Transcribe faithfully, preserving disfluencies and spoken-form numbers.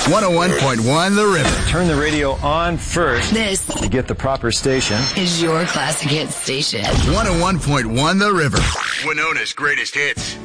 one oh one point one The River. Turn the radio on first. This to get the proper station. is your classic hit station. one oh one point one The River. Winona's greatest hits.